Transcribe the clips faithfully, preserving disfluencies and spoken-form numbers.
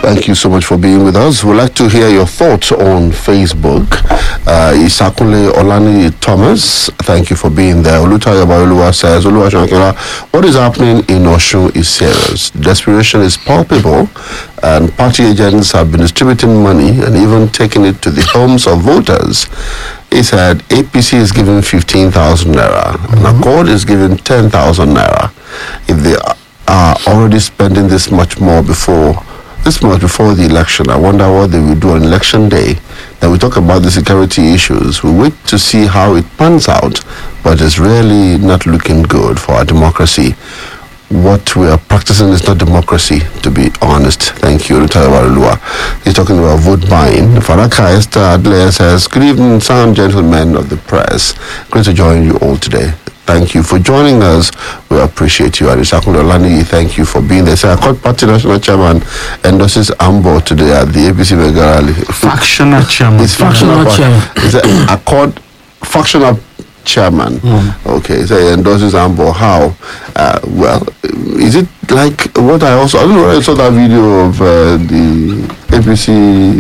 Thank you so much for being with us. We'd like to hear your thoughts on Facebook. Uh, Isakunle Olani Thomas, thank you for being there. Olutayo Bayoluwa says, Oluwaseun, what is happening in Osun is serious. Desperation is palpable, and party agents have been distributing money and even taking it to the homes of voters. He said A P C is giving fifteen thousand naira, mm-hmm. and Accord is giving ten thousand naira. If they are already spending this much more before this much before the election, I wonder what they will do on election day. Then we talk about the security issues. We wait to see how it pans out, but it's really not looking good for our democracy. What we are practicing is not democracy, to be honest. Thank you, Olutayo Bayoluwa. He's talking about vote buying. Faraka Esther Adlea says, good evening, sound gentlemen of the press. Great to join you all today. Thank you for joining us. We appreciate you. And Isakunle Olani, thank you for being there. So, Accord Party National Chairman endorses Ambo today at the A P C Mega Rally. Factional chairman. It's factional Factional chairman. It's an Accord factional chairman. Mm. Okay, so he endorses Ambo. How? Uh, well, is it like what I also, I don't know, I saw that video of uh, the A P C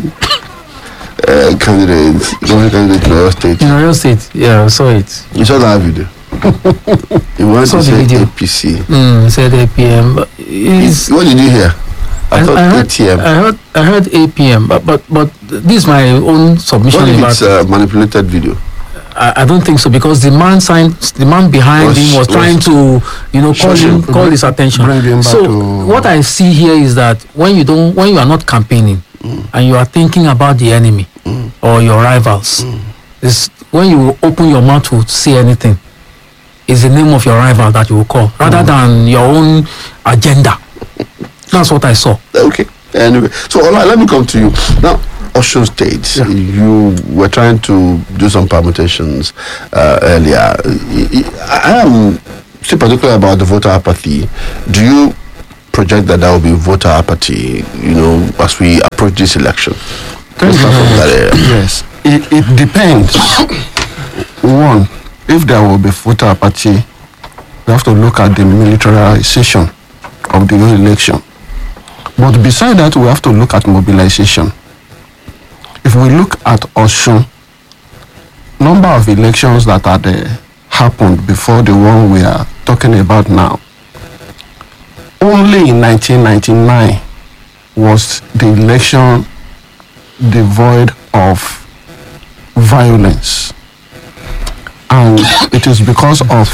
uh, candidates, government candidate in Oyo State. In Oyo State, yeah, I saw it. You saw that video? He wanted to say A P C. Mm, he said A P M. But what did you hear? I, I thought I heard, A T M. I heard, I heard A P M, but but but this is my own submission What if about it's a manipulated video? I, I don't think so, because the man signed, the man behind Was- him was, was- trying to, you know, call him, Bring- call his attention. bring him back So to- what I see here is that when you don't, when you are not campaigning Mm. and you are thinking about the enemy Mm. or your rivals, Mm. is when you open your mouth to say anything, is the name of your rival that you will call, rather Mm. than your own agenda. That's what I saw. Okay. Anyway, so Ola, let me come to you now. Osun State, Yeah. you were trying to do some permutations uh, earlier. I I am still particular about the voter apathy. Do you project that there will be voter apathy, you know, as we approach this election? Let's start from that area. Yes, it, it depends. One, if there will be voter apathy, we have to look at the militarization of the election. But beside that, we have to look at mobilization. If we look at Osun, number of elections that had uh, happened before the one we are talking about now, only in nineteen ninety-nine was the election devoid of violence. And it is because of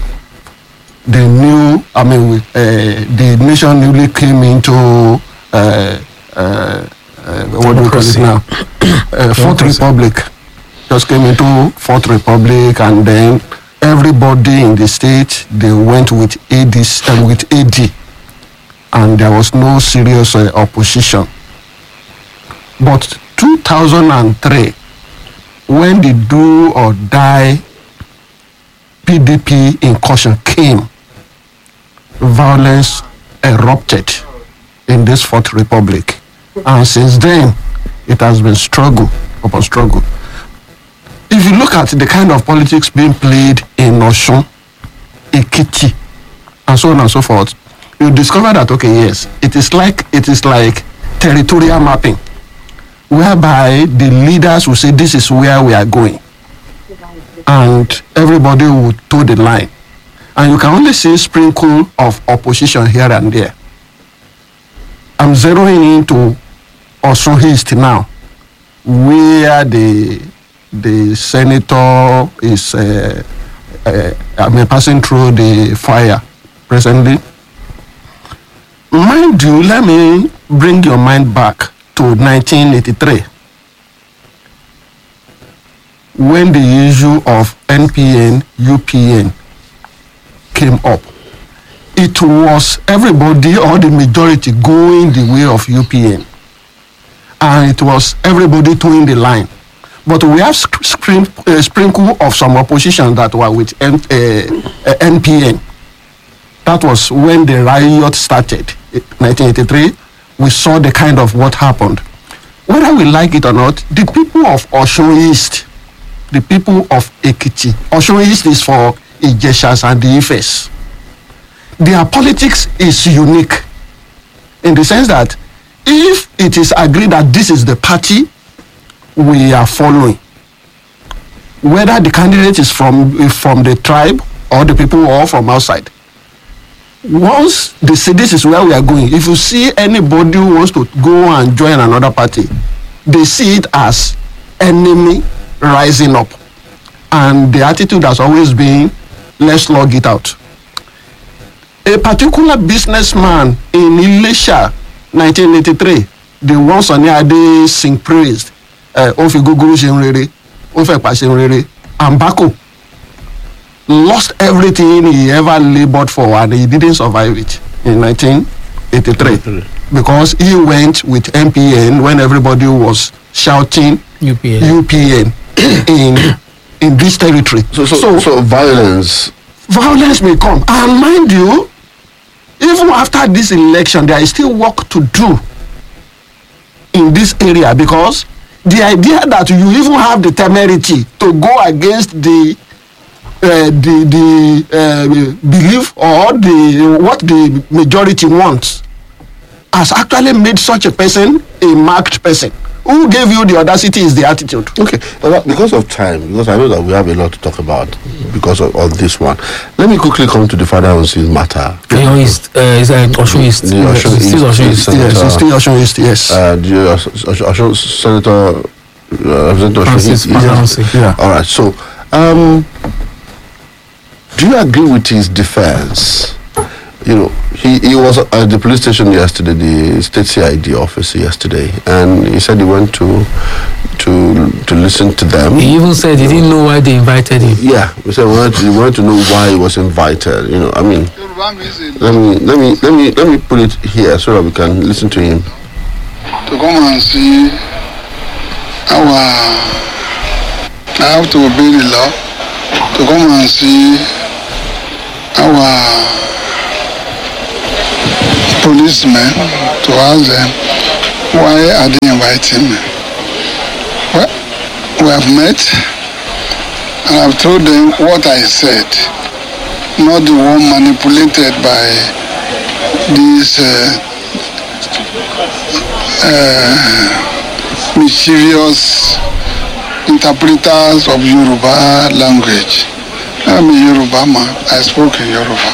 the new, I mean, with, uh, the nation newly came into, uh, uh, uh, what do we call it now? uh, Fourth Republic. Just came into Fourth Republic, and then everybody in the state, they went with A D, uh, with A D. And there was no serious uh, opposition. But two thousand three, when the do or die P D P incursion came, violence erupted in this Fourth Republic. And since then, it has been struggle upon struggle. If you look at the kind of politics being played in Osun, Ekiti, and so on and so forth, you discover that, okay, yes, it is like it is like territorial mapping, whereby the leaders will say, this is where we are going, and everybody will toe the line, and you can only see sprinkle of opposition here and there. I'm zeroing into Osun East now, where the the senator is uh, uh, I mean, passing through the fire presently. Mind you, let me bring your mind back to nineteen eighty-three, when the issue of N P N, U P N came up. It was everybody or the majority going the way of U P N, and it was everybody towing the line. But we have sc- screen, uh, sprinkle of some opposition that were with N- uh, uh, N P N. That was when the riot started, nineteen eighty-three. We saw the kind of what happened. Whether we like it or not, the people of Osun East, the people of Ekiti, Osun East is for Ijeshas and the Ifes. Their politics is unique in the sense that if it is agreed that this is the party we are following, whether the candidate is from from the tribe or the people or from outside, once they say this is where we are going, if you see anybody who wants to go and join another party, they see it as enemy rising up, and the attitude has always been, let's slug it out. A particular businessman in Ilesha, nineteen eighty-three, the one Sunny Ade sing praised, Ofi Guguru Shenrere, Ofe Pa Shenrere, and Bako, lost everything he ever labored for, and he didn't survive it in nineteen eighty-three because he went with M P N when everybody was shouting U P N, U P N in in this territory. So, so, so, so violence. Violence may come, and mind you, even after this election, there is still work to do in this area, because the idea that you even have the temerity to go against the uh, the the uh, belief or the what the majority wants has actually made such a person a marked person. Who gave you the audacity is the attitude. Okay, but because of time, because I know that we have a lot to talk about because of, of this one, let me quickly come to the Father Onsi's matter. Oyo East, uh, is uh, Osun East. The Osun It's East, still Osun East, East. Senator, Yes, it's still Osun East, yes. Uh, the uh, Osun Senator, uh, Representative Francis Osun East. Father Onsi. Yeah. All right, so um, do you agree with his defense? You know, he, he was at the police station yesterday, the state C I D office yesterday, and he said he went to to to listen to them. He even said he didn't know why they invited him. Yeah, we said we wanted, to, we wanted to know why he was invited. You know, I mean, let me let me let me let me put it here so that we can listen to him. To come and see our, I have to obey the law. To come and see our policemen, to ask them why are they inviting me. Well, we have met and I've told them what I said, not the one manipulated by these uh, uh, mischievous interpreters of Yoruba language. I'm a Yoruba man, I spoke in Yoruba.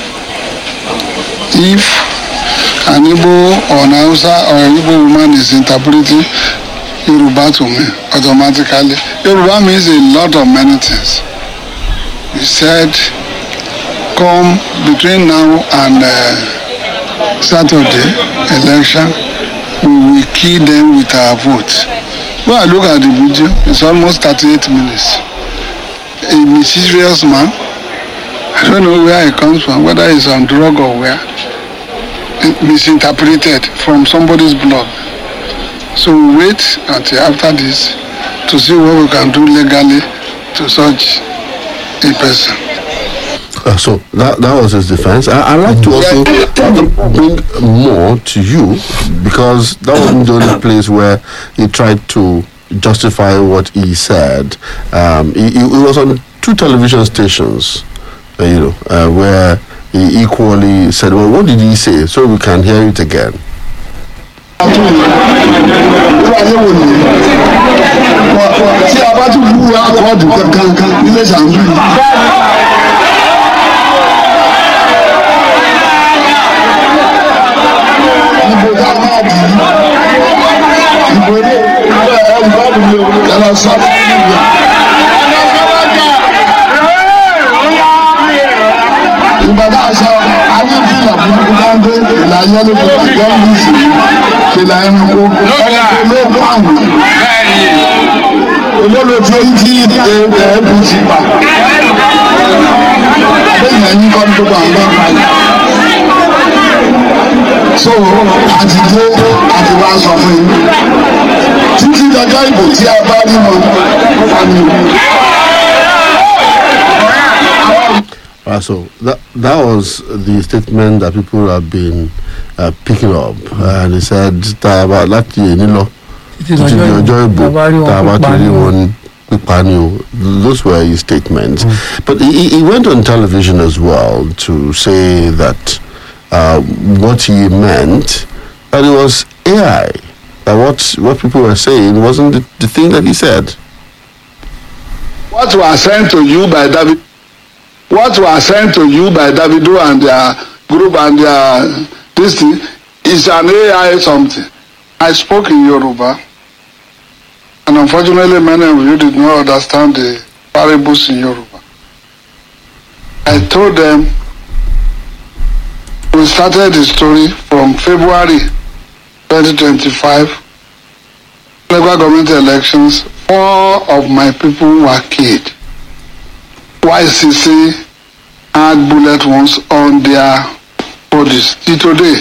If an Igbo or an Hausa or an Igbo woman is interpreting Yoruba to me, automatically, Yoruba means a lot of many things. He said, come between now and uh, Saturday election, we will kill them with our votes. When I look at the video, it's almost thirty-eight minutes. A mysterious man, I don't know where he comes from, whether he's on drug or where, misinterpreted from somebody's blog. So we wait until after this to see what we can do legally to such a person. Uh, so that that was his defense. I, I'd like to also bring more to you, because that wasn't the only place where he tried to justify what he said. Um, he, he was on two television stations, uh, you know, uh, where he equally said, well, what did he say? So we can hear it again. So, àti dé àti wá sọ fún yín títí dọjọ́ ìbò tí a bá rí wọn fani. Uh, so that that was the statement that people have been uh, picking up, uh, and he said, "Tàbá láti èní lọ, títí di ọjọ́ ìbò, tàbá ti rí wọn pípa ni o." Those were his statements. Mm. But he, he went on television as well to say that uh, what he meant that it was A I. That what what people were saying wasn't the, the thing that he said. What was sent to you by David, what was sent to you by Davido and their group and their this thing is an A I something. I spoke in Yoruba, and unfortunately many of you did not understand the parables in Yoruba. I told them we started the story from February twenty twenty-five, local government elections. Four of my people were killed. Y C C had bullet wounds on their bodies. Till today,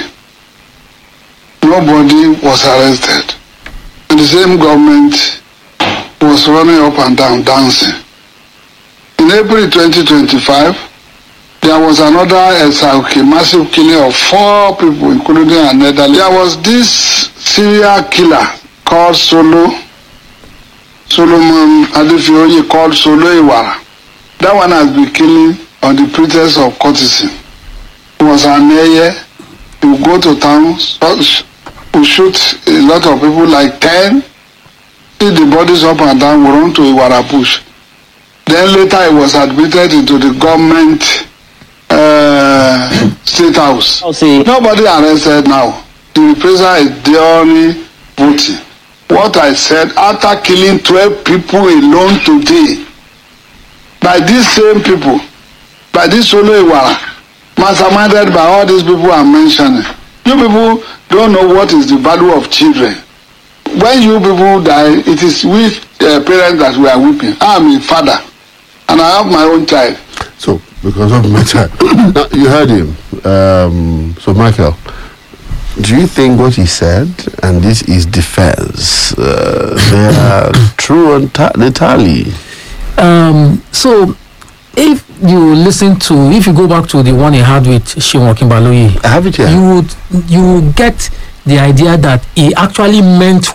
nobody was arrested. And the same government was running up and down, dancing. In April twenty twenty-five, there was another S R K, massive killing of four people, including another. There was this serial killer called Solo, Solomon Adefioye, called Solo Iwara. That one has been killing on the pretext of courtesy. He was an mayor. He would go to town, would shoot a lot of people, like ten, see the bodies up and down, would run to Iwara bush. Then later he was admitted into the government uh, state house. I'll see. Nobody arrested now. The reprisal is during voting. What I said, after killing twelve people alone today, by these same people, by this Solo Iwara, masterminded by all these people I'm mentioning. You people don't know what is the value of children. When you people die, it is we uh, parents that we are weeping. I am a father, and I have my own child. So, because of my time, now, you heard him. Um, so, Michael, do you think what he said, and this is defense, uh, they are true and ta- they tally? Um, so, if you listen to, if you go back to the one he had with Seun Okinbaloye, I have it here. you would you would get the idea that he actually meant